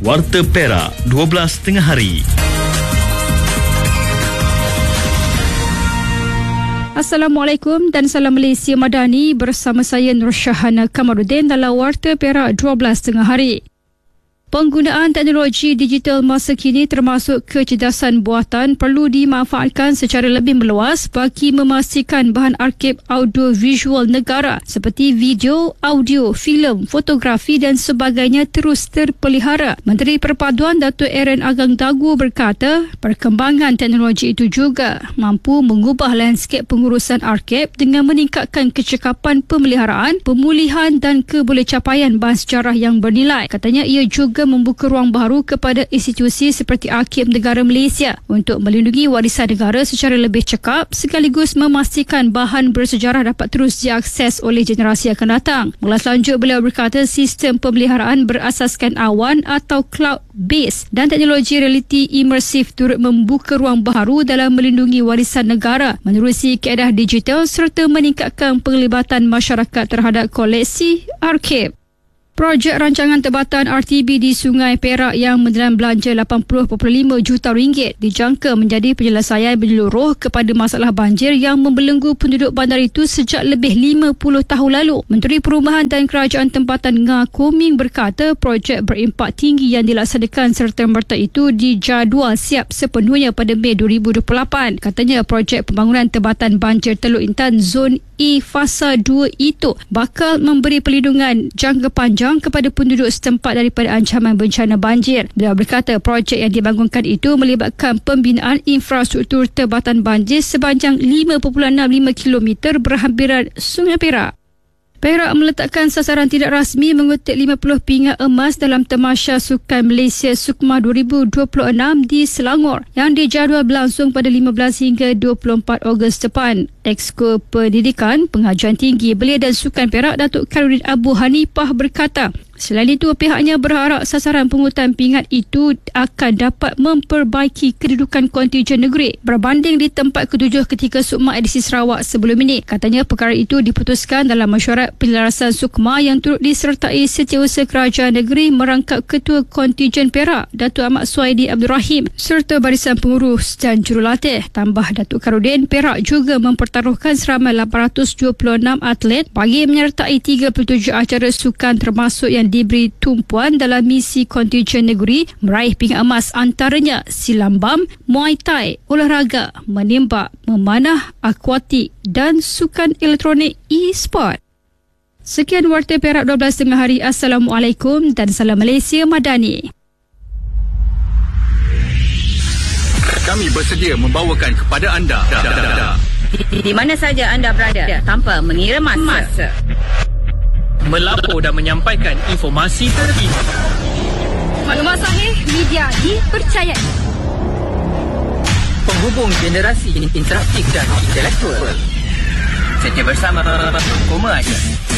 Warta Perak 12 tengah hari. Assalamualaikum dan salam Malaysia Madani, bersama saya Nur Syahana Kamarudin dalam Warta Perak 12 tengah hari. Penggunaan teknologi digital masa kini termasuk kecerdasan buatan perlu dimanfaatkan secara lebih meluas bagi memastikan bahan arkib audio visual negara seperti video, audio, filem, fotografi dan sebagainya terus terpelihara. Menteri Perpaduan Datuk Aaron Agang Dagu berkata, perkembangan teknologi itu juga mampu mengubah landscape pengurusan arkib dengan meningkatkan kecekapan pemeliharaan, pemulihan dan kebolehcapaian bahan sejarah yang bernilai. Katanya ia juga membuka ruang baru kepada institusi seperti Arkib Negara Malaysia untuk melindungi warisan negara secara lebih cekap sekaligus memastikan bahan bersejarah dapat terus diakses oleh generasi akan datang. Mengulas lanjut, beliau berkata sistem pemeliharaan berasaskan awan atau cloud base dan teknologi realiti imersif turut membuka ruang baru dalam melindungi warisan negara, menerusi kaedah digital serta meningkatkan penglibatan masyarakat terhadap koleksi arkib. Projek rancangan tempatan RTB di Sungai Perak yang menelan belanja RM80.5 juta dijangka menjadi penyelesaian menyeluruh kepada masalah banjir yang membelenggu penduduk bandar itu sejak lebih 50 tahun lalu. Menteri Perumahan dan Kerajaan Tempatan Nga Koming berkata projek berimpak tinggi yang dilaksanakan serta-merta itu dijadual siap sepenuhnya pada Mei 2028. Katanya projek pembangunan tempatan banjir Teluk Intan Zon E Fasa 2 itu bakal memberi perlindungan jangka panjang kepada penduduk setempat daripada ancaman bencana banjir. Beliau berkata projek yang dibangunkan itu melibatkan pembinaan infrastruktur tempatan banjir sepanjang 5.65 km berhampiran Sungai Perak. Perak meletakkan sasaran tidak rasmi mengutip 50 pingat emas dalam Tamasya Sukan Malaysia Sukma 2026 di Selangor yang dijadual berlangsung pada 15 hingga 24 Ogos depan. Exco Pendidikan, Pengajuan Tinggi Belia dan Sukan Perak Datuk Khairuddin Abu Hanifah berkata, selain itu pihaknya berharap sasaran pungutan pingat itu akan dapat memperbaiki kedudukan kontijen negeri berbanding di tempat ketujuh ketika Sukma edisi Sarawak sebelum ini. Katanya perkara itu diputuskan dalam mesyuarat penyelarasan Sukma yang turut disertai Setiausaha Kerajaan Negeri merangkap Ketua Kontijen Perak Datuk Ahmad Suhaidi Abdul Rahim serta barisan pengurus dan jurulatih. Tambah Datuk Khairuddin, Perak juga mempertaruhkan seramai 826 atlet bagi menyertai 37 acara sukan termasuk yang diberi tumpuan dalam misi kontijen negeri meraih pingat emas, antaranya silam bam, muay thai, olahraga, menembak, memanah, akuatik dan sukan elektronik e-sport. Sekian Warta Perak 12 tengah hari. Assalamualaikum dan salam Malaysia Madani. Kami bersedia membawakan kepada anda di mana saja anda berada tanpa mengira masa. Melapor dan menyampaikan informasi terkini. Maklumat sahih, media dipercayai. Penghubung generasi interaktif dan intelektual. Setia bersama Koma Aja.